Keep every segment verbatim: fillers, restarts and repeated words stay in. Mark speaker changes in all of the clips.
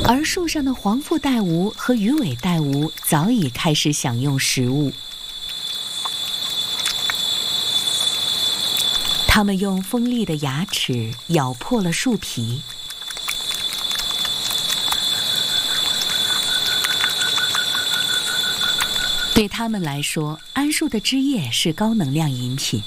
Speaker 1: 而树上的黄腹带蜈和鱼尾带蜈早已开始享用食物。它们用锋利的牙齿咬破了树皮。对它们来说，桉树的枝叶是高能量饮品。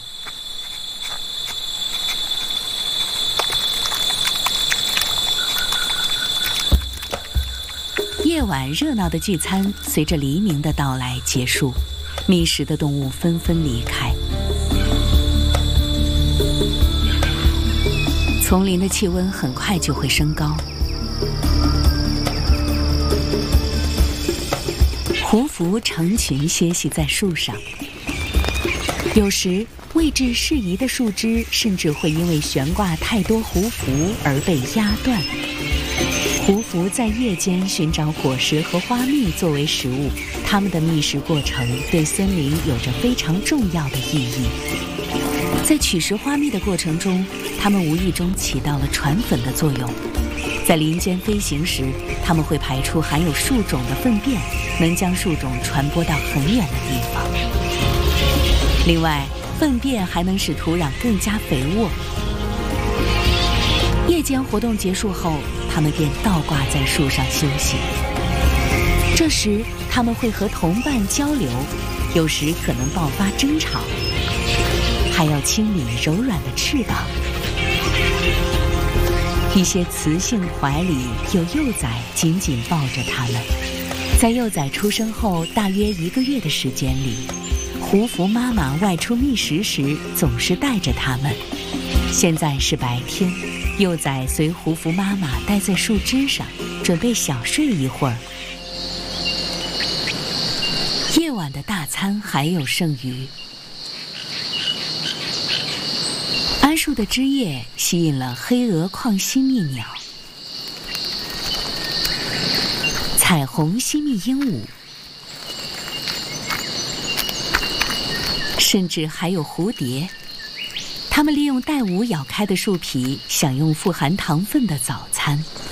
Speaker 1: 夜晚热闹的聚餐随着黎明的到来结束，觅食的动物纷纷离开。丛林的气温很快就会升高。胡蝠成群歇息在树上，有时位置适宜的树枝甚至会因为悬挂太多胡蝠而被压断。胡蝠在夜间寻找果实和花蜜作为食物，它们的觅食过程对森林有着非常重要的意义。在取食花蜜的过程中，它们无意中起到了传粉的作用。在林间飞行时，它们会排出含有树种的粪便，能将树种传播到很远的地方。另外，粪便还能使土壤更加肥沃。夜间活动结束后，它们便倒挂在树上休息。这时，它们会和同伴交流，有时可能爆发争吵，还要清理柔软的翅膀。一些雌性怀里有幼崽紧紧抱着它们。在幼崽出生后大约一个月的时间里，胡蝠妈妈外出觅食时总是带着它们。现在是白天，幼崽随胡蝠妈妈待在树枝上，准备小睡一会儿。夜晚的大餐还有剩余。桉树的枝叶吸引了黑额矿吸蜜鸟、彩虹吸蜜鹦鹉，甚至还有蝴蝶。它们利用带蜈咬开的树皮，享用富含糖分的早餐。